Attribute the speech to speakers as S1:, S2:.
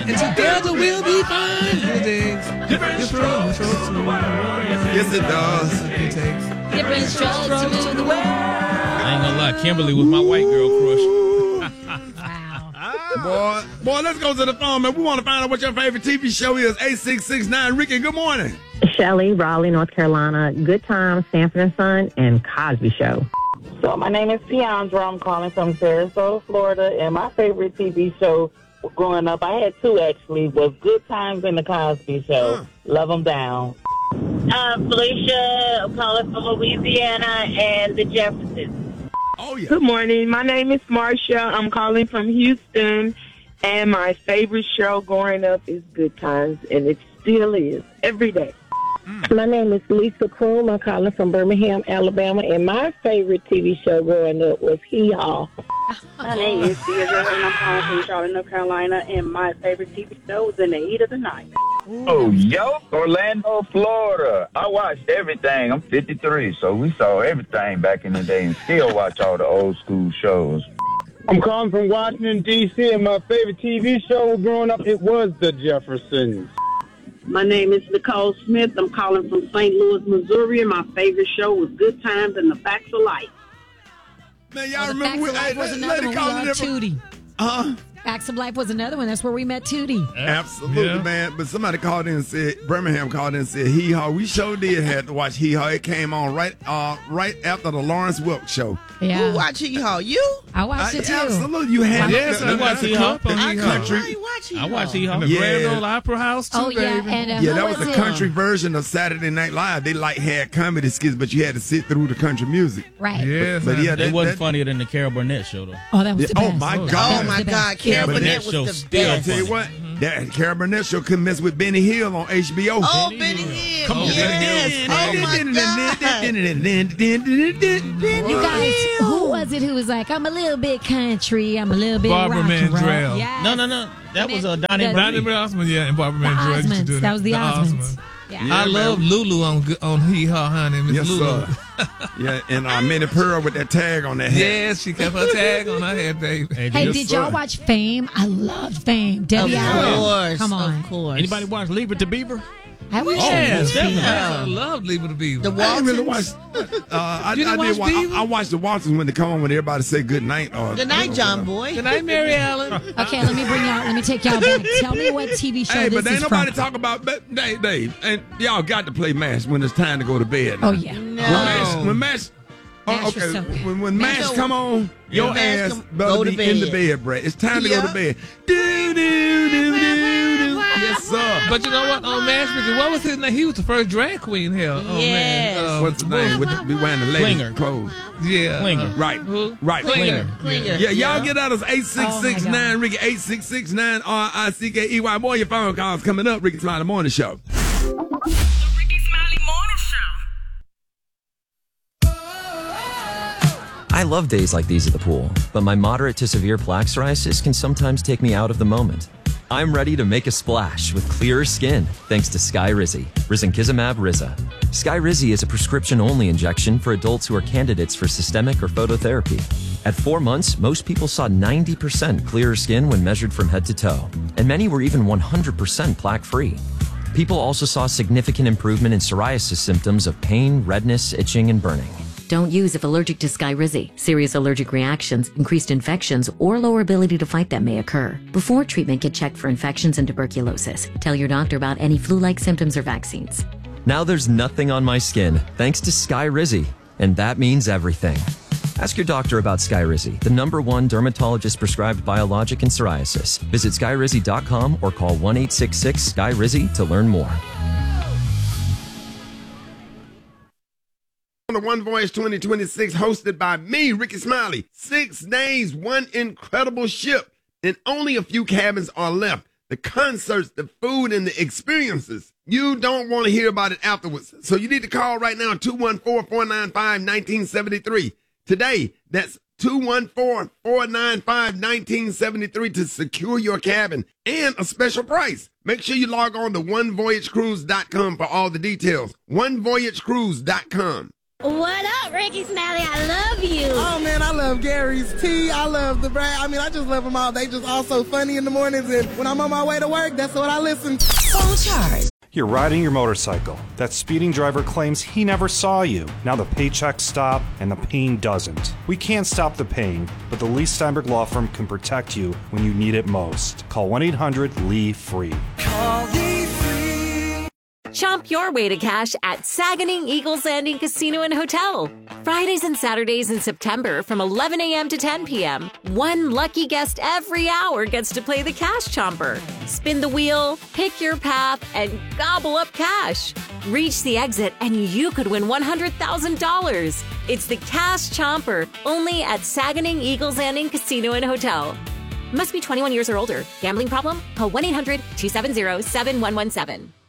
S1: And together we'll be fine. Different strokes to the world.
S2: Yes, it does.
S3: Different strokes to move the world.
S4: I ain't gonna lie, Kimberly was my white girl crush.
S2: Boy, let's go to the phone, man. We want to find out what your favorite TV show is. 8669. Ricky, good morning.
S5: Shelley, Raleigh, North Carolina. Good Times, Sanford and Son, and Cosby Show.
S6: So my name is Tiandra. I'm calling from Sarasota, Florida, and my favorite TV show growing up, I had two actually, was Good Times and the Cosby Show. Love them down.
S7: Felicia, I'm calling from Louisiana, and the Jeffersons.
S2: Oh, yeah.
S6: Good morning. My name is Marcia. I'm calling from Houston, and my favorite show growing up is Good Times, and it still is every day.
S5: My name is Lisa Kroom. I'm calling from Birmingham, Alabama, and my favorite TV show growing up was Hee Haw.
S7: My name is Deirdre, and I'm calling from Charlotte, North Carolina, and my favorite TV show was In the Heat of the Night.
S8: Oh, yo, Orlando, Florida. I watched everything. I'm 53, so we saw everything back in the day and still watch all the old school shows.
S9: I'm calling from Washington, D.C., and my favorite TV show growing up, it was The Jeffersons.
S7: My name is Nicole Smith. I'm calling from St. Louis, Missouri, and my favorite show was Good Times and the Facts of Life.
S2: Man, y'all
S3: The Facts
S2: remember
S3: of Life was another one. We Tootie. Facts of Life was another one. That's where we met Tootie.
S2: Absolutely, man. But somebody called in and said, Birmingham called in and said, Hee Haw. We sure did have to watch Hee Haw. It came on right after the Lawrence Welk show.
S3: Yeah.
S1: Who watch Hee Haw? You?
S3: I watched it too.
S2: Absolutely. You had
S4: Yes, I watched Hee Haw.
S2: country.
S4: I watched Hee Haw.
S1: In
S4: The
S2: Yeah.
S4: Grand Ole Opera House, too,
S3: Oh, yeah.
S4: baby.
S3: And,
S2: Yeah,
S3: who
S2: that was the
S3: it?
S2: country version of Saturday Night Live. They had comedy skits, but you had to sit through the country music.
S3: Right.
S1: Yes.
S2: But yeah,
S4: It wasn't funnier than the Carol Burnett show, though.
S3: Oh, that was the
S2: Oh
S3: best.
S2: my
S1: Oh,
S2: God.
S1: my God. Carol
S4: Burnett
S1: Burnett
S4: show
S1: was the
S4: still
S2: I'll
S1: best.
S2: tell you what, that Carol Burnett show couldn't mess with Benny Hill on HBO.
S1: Oh, Benny Hill.
S4: Come on,
S1: Yes. Oh, my God.
S3: You guys, who was it who was like, I'm a little bit country, I'm a little bit
S1: Barbara
S3: rock and roll?
S1: Mandrell.
S3: Yeah.
S4: No. That was Donnie
S1: Donnie
S4: Brady.
S1: Osmond, yeah, and Barbara
S3: The
S1: Mandrell used to
S3: Osmonds.
S1: do
S3: That was the Osmonds.
S1: Osmonds.
S3: Yeah.
S1: I love Lulu on Hee Haw, honey. Miss
S2: Yes,
S1: Lulu.
S2: sir. Yeah, and Minnie Pearl with that tag on that head.
S1: Yes, she kept her tag on her head, baby.
S3: Hey,
S2: Yes,
S3: did
S2: sir.
S3: y'all watch Fame? I loved Fame. Debbie
S1: Of
S3: Allen.
S1: course,
S3: Come on.
S1: of course.
S4: Anybody watch Leave It to Beaver?
S3: I watched
S4: Yes,
S3: it.
S4: definitely.
S1: I love Leave It to Beaver.
S3: The
S2: I didn't really watch.
S3: Waltons.
S2: I
S1: You didn't
S2: did
S1: watch Beaver?
S2: I watched the Waltons when they come on when everybody say good night.
S1: Good night, John Boy. Good night, Mary Allen.
S3: Okay, let me take y'all back. Tell me what TV show
S2: Hey,
S3: this
S2: but ain't
S3: is
S2: nobody
S3: from.
S2: talk about Dave. And y'all got to play MASH when it's time to go to bed.
S3: Oh, yeah.
S1: No.
S2: When MASH.
S3: MASH was
S2: Okay,
S3: so good.
S2: when MASH come on, your
S1: MASH
S2: ass
S1: go
S2: better
S1: to
S2: be in the
S1: bed.
S2: bed, Brett. It's time to go
S1: Yeah.
S2: to bed. Do, do, do, do, do. Yes, sir.
S1: But you know what? On MASH, what was his name? He was the first drag queen here. Oh,
S7: Yes.
S1: man.
S2: What's the name? Be wearing the lady
S4: Klinger.
S2: clothes.
S1: Yeah.
S4: Klinger.
S2: Right.
S1: Who?
S2: Right.
S1: Klinger.
S2: Yeah, y'all get out of 8669
S3: Oh,
S2: Ricky 8669 RICKEY. More of your phone calls coming up. Ricky Smiley Morning Show.
S7: The Ricky Smiley Morning Show.
S10: I love days like these at the pool, but my moderate to severe plaque psoriasis can sometimes take me out of the moment. I'm ready to make a splash with clearer skin thanks to Skyrizi, Risankizumab Riza. Skyrizi is a prescription-only injection for adults who are candidates for systemic or phototherapy. At 4 months, most people saw 90% clearer skin when measured from head to toe, and many were even 100% plaque-free. People also saw significant improvement in psoriasis symptoms of pain, redness, itching, and burning.
S11: Don't use if allergic to Skyrizi. Serious allergic reactions, increased infections, or lower ability to fight them may occur. Before treatment, get checked for infections and tuberculosis. Tell your doctor about any flu-like symptoms or vaccines.
S10: Now there's nothing on my skin thanks to Skyrizi, and that means everything. Ask your doctor about Skyrizi, the #1 dermatologist-prescribed biologic in psoriasis. Visit skyrizi.com or call 1-866-SKYRIZI to learn more.
S2: On the One Voyage 2026, hosted by me, Ricky Smiley. 6 days, one incredible ship, and only a few cabins are left. The concerts, the food, and the experiences. You don't want to hear about it afterwards. So you need to call right now, 214-495-1973. Today, that's 214-495-1973 to secure your cabin and a special price. Make sure you log on to onevoyagecruise.com for all the details. Onevoyagecruise.com.
S12: What up, Ricky Smiley? I love you.
S13: Oh, man, I love Gary's Tea. I love the Brad. I mean, I just love them all. They just all so funny in the mornings, and when I'm on my way to work, that's what I listen to.
S14: Phone charge.
S15: You're riding your motorcycle. That speeding driver claims he never saw you. Now the paychecks stop and the pain doesn't. We can't stop the pain, but the Lee Steinberg Law Firm can protect you when you need it most. Call 1-800-LEE-FREE.
S14: Call Lee Free.
S16: Chomp your way to cash at Saganing Eagles Landing Casino and Hotel. Fridays and Saturdays in September from 11 a.m. to 10 p.m. One lucky guest every hour gets to play the Cash Chomper. Spin the wheel, pick your path, and gobble up cash. Reach the exit and you could win $100,000. It's the Cash Chomper, only at Saganing Eagles Landing Casino and Hotel. Must be 21 years or older. Gambling problem? Call 1-800-270-7117.